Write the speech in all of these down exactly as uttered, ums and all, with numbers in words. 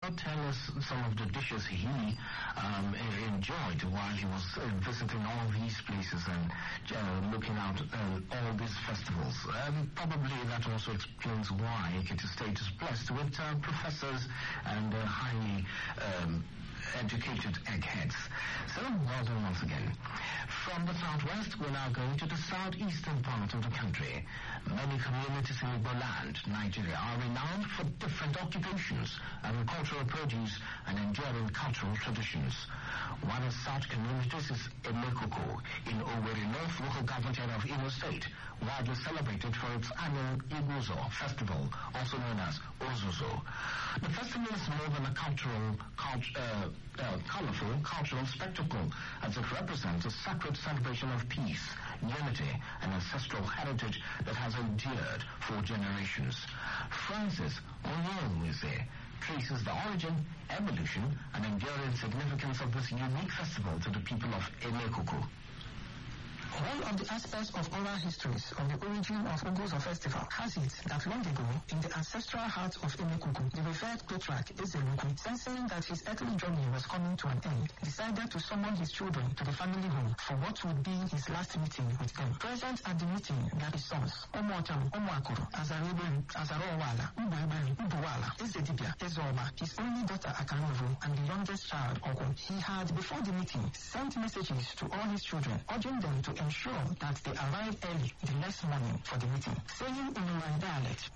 Tell us some of the dishes he um, enjoyed while he was uh, visiting all these places and uh, looking out uh, all these festivals. Um, probably that also explains why Ekiti State is blessed with uh, professors and uh, highly um, educated eggheads. So, well done once again. From the southwest, we're now going to the southeastern part of the country. Many communities in Igbo land, Nigeria, are renowned for different occupations, agricultural produce, and enduring cultural traditions. One of such communities is Emekuku in Owerri North local government area of Imo State, widely celebrated for its annual Iguzo festival, also known as Ozuzo. The festival is more than a cultural, cult, uh, uh, colorful cultural spectacle, as it represents a sacred celebration of peace, unity, and ancestral heritage that has endured for generations. Francis Onyeonweze traces the origin, evolution, and enduring significance of this unique festival to the people of Emekuku. One of the aspects of oral histories of the origin of Iguzo festival has it that long ago, in the ancestral heart of Emekuku, the revered patriarch Ezeluku, sensing that his earthly journey was coming to an end, decided to summon his children to the family home for what would be his last meeting with them. Present at the meeting were his sons, Omotam, Omoakuru, Azarobelu, Azarowala, Ubuebelu, Ubuwala, Ezedibia, Ezoma, his only daughter Akanuvu, and the youngest child, Ogun. He had, before the meeting, sent messages to all his children, urging them to ensure that they arrive early the next morning for the meeting, saying in Uman dialect,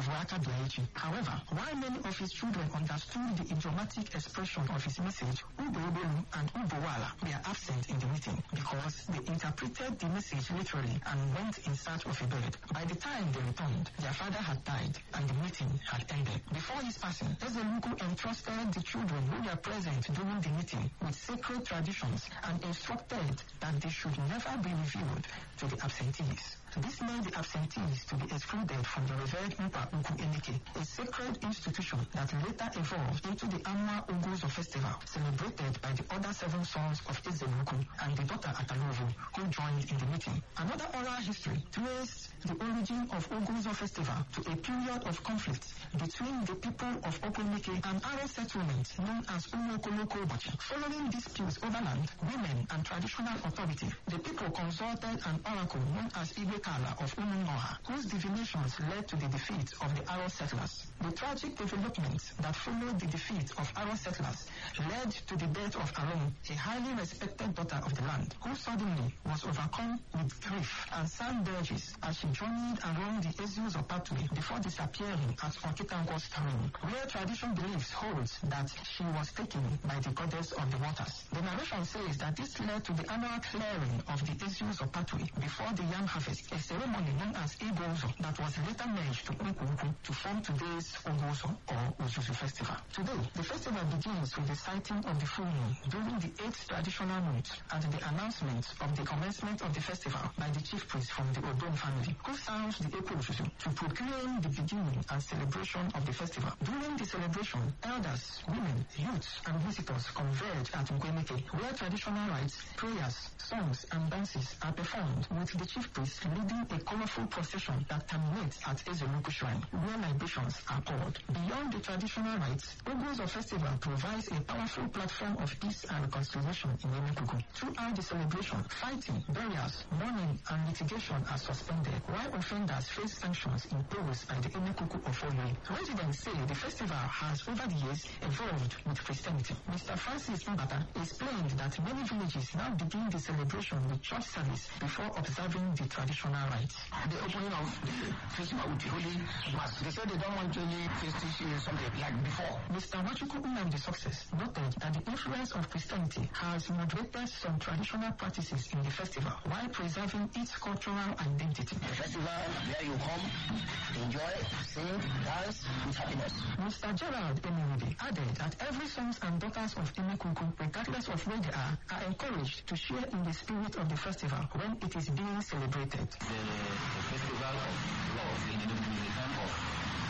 however, while many of his children understood the idiomatic expression of his message, Ubuebelu and Ubuwala were absent in the meeting because they interpreted the message literally and went in search of a bed. By the time they returned, their father had died and the meeting had ended. Before his passing, Ezeluku entrusted the children who were present during the meeting with sacred traditions and instructed that they should never be revealed to the absentees. This made the absentees to be excluded from the revered Mpa Uku Enike, a sacred institution that later evolved into the annual Iguzo festival, celebrated by the other seven sons of Ezeluku and the daughter Atanovu, who joined in the meeting. Another oral history traced the origin of Iguzo festival to a period of conflict between the people of Okonike and Aro settlement known as Umuokoloko Obachi. Following disputes over land, women, and traditional authority, the people consulted an oracle known as Igwe Kala of Umungoha, whose divinations led to the defeat of the Aro settlers. The tragic developments that followed the defeat of Aro settlers led to the death of Aron, a highly respected daughter of the land, who suddenly was overcome with grief and sang dirges as she journeyed along the Ezuzo pathway before disappearing at Okitangos Town, where tradition believes holds that she was taken by the goddess of the waters. The narration says that this led to the annual clearing of the Ezuzo pathway before the yam harvest, a ceremony known as Iguzo that was later merged to Nkuku to form today's Ogozo or Ozuzu festival. Today, the festival begins with the sighting of the full moon during the eighth traditional night and the announcement of the commencement of the festival by the chief priest from the Odom family, who sounds the Eko Ozuzu to proclaim the beginning and celebration of the festival. During the celebration, elders, women, youths, and visitors converge at Nkweneke, where traditional rites, prayers, songs, and dances are performed, with the chief priest leading a colorful procession that terminates at Ezeluku Shrine, where libations are poured. Beyond the traditional rites, Iguzo Festival provides a powerful platform of peace and reconciliation in Emekuku. Throughout the celebration, fighting, burials, mourning, and litigation are suspended, while offenders face sanctions imposed by the Emekuku Ofoye. Residents say the festival has over the years evolved with Christianity. Mister Francis Mbata explained that many villages now begin the celebration with church service before observing the traditional rites. The opening of the festival with the Holy Mass, they said they don't want any festival something like before. Mister Wachuku Nnamdi Success noted that the influence of Christianity has moderated some traditional practices in the festival while preserving its cultural identity. The festival where you come, enjoy, sing, dance with happiness. Mister Gerald Emerude added that every sons and daughters of Emekuku, regardless of where they are, are encouraged to share in the spirit of the festival when it is being celebrated. The, the festival of love in the time of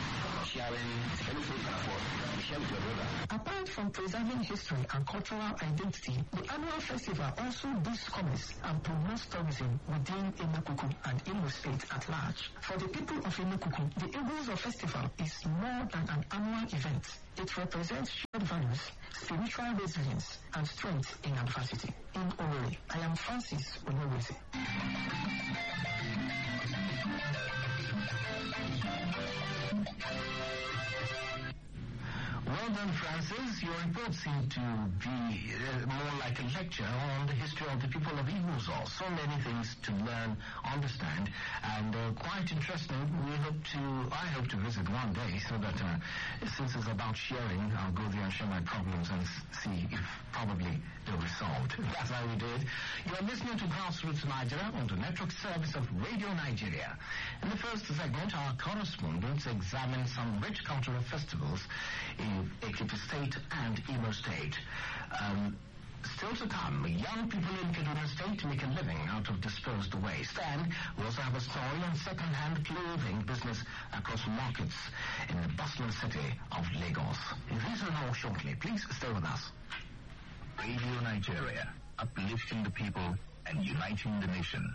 sharing anything you can afford. You share with your brother. Apart from preserving history and cultural identity, the annual festival also boosts commerce and promotes tourism within Emekuku and Imo State at large. For the people of Emekuku, the Eagles of Festival is more than an annual event. It represents shared values, spiritual resilience, and strength in adversity. In Owerri, I am Francis Onyeweze. Well done, Francis. Your report seemed to be uh, more like a lecture on the history of the people of Igbozo. So many things to learn, understand, and uh, quite interesting. We hope to, I hope to visit one day so that uh, since it's about sharing, I'll go there and share my problems and see if probably they'll be solved. That's how we did. You're listening to Grassroots Nigeria on the network service of Radio Nigeria. In the first segment, our correspondents examine some rich cultural festivals in Ekiti State and Imo State. Um, still to come, young people in Kaduna State make a living out of disposed waste. And we also have a story on second-hand clothing business across markets in the bustling city of Lagos. These are all shortly. Please stay with us. Radio Nigeria, uplifting the people and uniting the nation.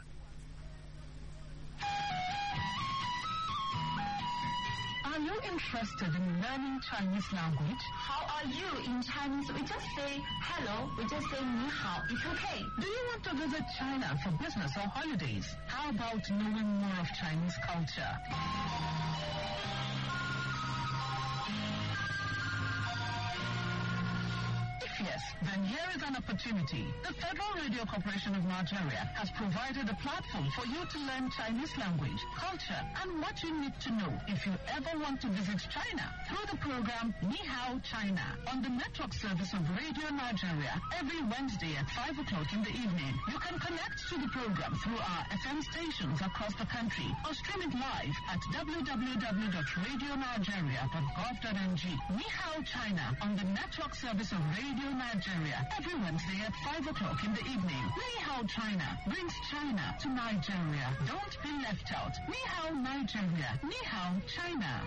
Are you interested in learning Chinese language? How are you in Chinese? We just say hello, we just say ni hao. It's okay. Do you want to visit China for business or holidays? How about knowing more of Chinese culture? Yes, then here is an opportunity. The Federal Radio Corporation of Nigeria has provided a platform for you to learn Chinese language, culture, and what you need to know if you ever want to visit China through the program Ni Hao China on the network service of Radio Nigeria every Wednesday at five o'clock in the evening. You can connect to the program through our F M stations across the country or stream it live at w w w dot radio nigeria dot gov dot n g. Ni Hao China on the network service of Radio Nigeria every Wednesday at five o'clock in the evening. Ni Hao China brings China to Nigeria. Don't be left out. Ni Hao Nigeria. Ni Hao China.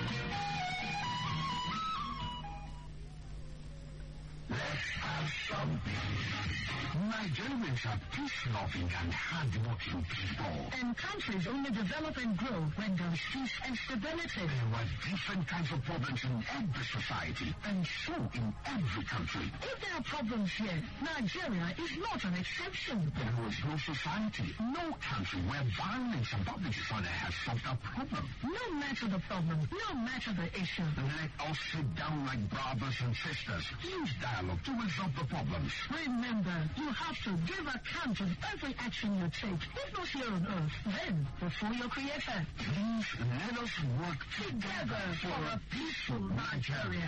Let's have some Nigerians are peace-loving and hard-working people. And countries only develop and grow when there is peace and stability. There are different kinds of problems in every society, and so in every country. If there are problems here, Nigeria is not an exception. There is no society, no country where violence and public disorder has solved a problem. No matter the problem, no matter the issue. Let us sit down like brothers and sisters. Use dialogue to resolve the problems. Remember, you have to give account of every action you take, if not here on earth, then before your Creator. Please let us work together for a peaceful Nigeria.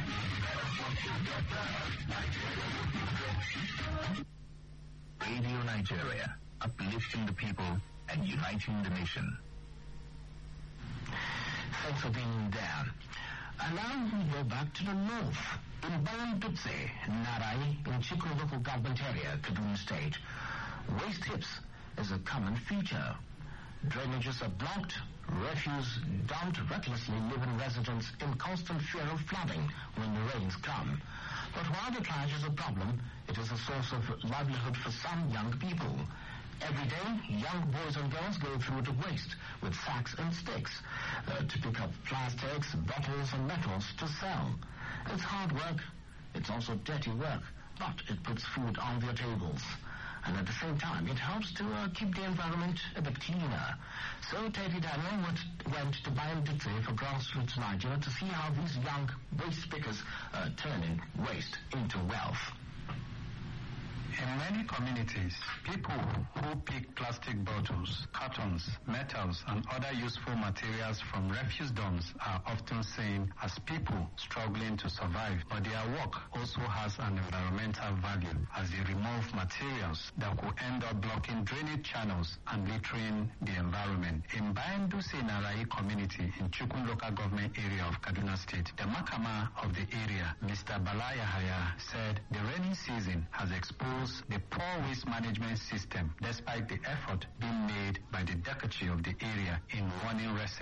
Radio Nigeria, uplifting the people and uniting the nation. Thanks for being there. And now we go back to the north. In Bandutse, Narai, in Chico local government area, Kaduna State, waste tips is a common feature. Drainages are blocked, refuse dumped recklessly, leaving residents in constant fear of flooding when the rains come. But while the trash is a problem, it is a source of livelihood for some young people. Every day, young boys and girls go through the waste with sacks and sticks uh, to pick up plastics, bottles and metals to sell. It's hard work, it's also dirty work, but it puts food on their tables. And at the same time, it helps to uh, keep the environment a bit cleaner. So Teddy Daniel went, went to Bandutse for Grassroots Nigeria to see how these young waste pickers uh, turn in waste into wealth. In many communities, people who pick plastic bottles, cartons, metals, and other useful materials from refuse dumps are often seen as people struggling to survive, but their work also has an environmental value as they remove materials that could end up blocking drainage channels and littering the environment. In Bandutse Narai community in Chukun local government area of Kaduna State, the Makama of the area, Mister Balayahaya, said the rainy season has exposed the poor waste management system, despite the effort being made by the Dakachi of the area in warning residents